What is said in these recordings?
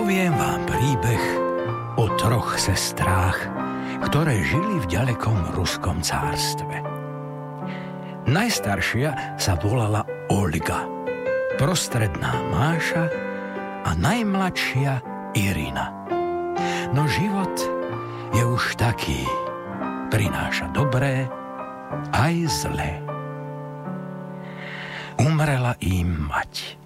Poviem vám príbeh o 3 sestrách, ktoré žili v ďalekom Ruskom cárstve. Najstaršia sa volala Olga, prostredná Máša a najmladšia Irina. No život je už taký, prináša dobré aj zlé. Umrela im mať.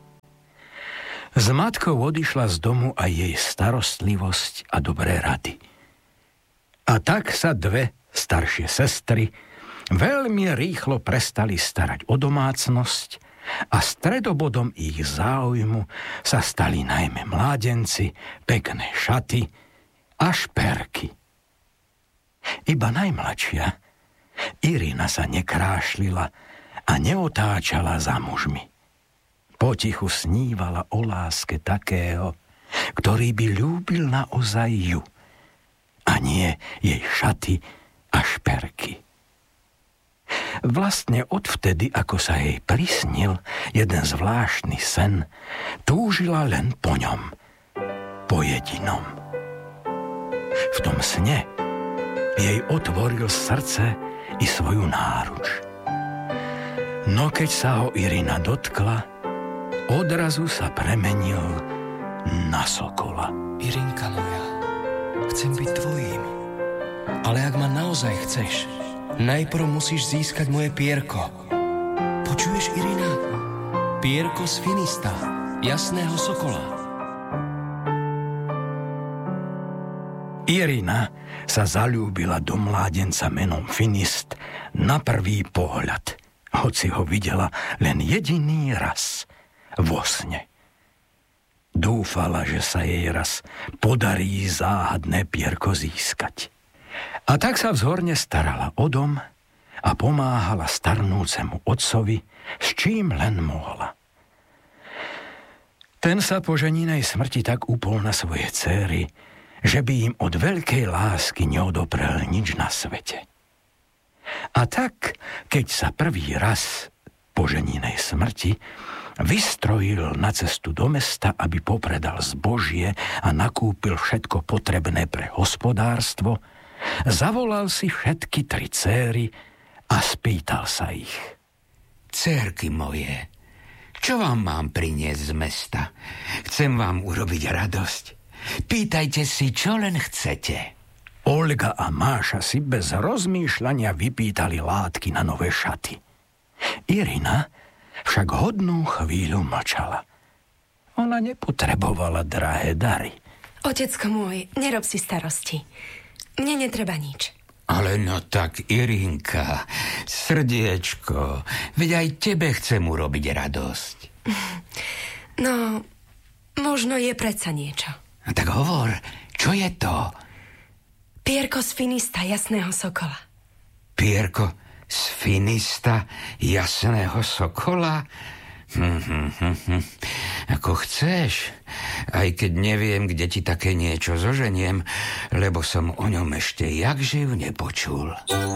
S matkou odišla z domu aj jej starostlivosť a dobré rady. A tak sa 2 staršie sestry veľmi rýchlo prestali starať o domácnosť a stredobodom ich záujmu sa stali najmä mládenci, pekné šaty a šperky. Iba najmladšia, Irina, sa nekrášlila a neotáčala za mužmi. Potichu snívala o láske takého, ktorý by ľúbil naozaj ju, a nie jej šaty a šperky. Vlastne odvtedy, ako sa jej prisnil jeden zvláštny sen, túžila len po ňom, po jedinom. V tom sne jej otvoril srdce i svoju náruč. No keď sa ho Irina dotkla, odrazu sa premenil na sokola. Irinka moja, chcem byť tvojím. Ale ak ma naozaj chceš, najprv musíš získať moje pierko. Počuješ, Irina? Pierko z Finista, jasného sokola. Irina sa zaľúbila do mládenca menom Finist na prvý pohľad, hoci ho videla len jediný raz vo sne. Dúfala, že sa jej raz podarí záhadné pierko získať. A tak sa vzhorne starala o dom a pomáhala starnúcemu otcovi, s čím len mohla. Ten sa po ženinej smrti tak upol na svoje céry, že by im od veľkej lásky neodoprel nič na svete. A tak, keď sa prvý raz po ženinej smrti vystrojil na cestu do mesta, aby popredal zbožie a nakúpil všetko potrebné pre hospodárstvo, zavolal si všetky 3 céry a spýtal sa ich. Cérky moje, čo vám mám priniesť z mesta? Chcem vám urobiť radosť. Pýtajte si, čo len chcete. Olga a Máša si bez rozmýšľania vypýtali látky na nové šaty. Irina však hodnú chvíľu mlčala. Ona nepotrebovala drahé dary. Otecko môj, nerob si starosti. Mne netreba nič. Ale no tak, Irinka, srdiečko, veď aj tebe chcem urobiť radosť. No, možno je predsa niečo. Tak hovor, čo je to? Pierko z Finista, jasného sokola. Pierko z Finista, jasného sokola? Ako chceš, aj keď neviem, kde ti také niečo zoženiem, lebo som o ňom ešte jak živ nepočul.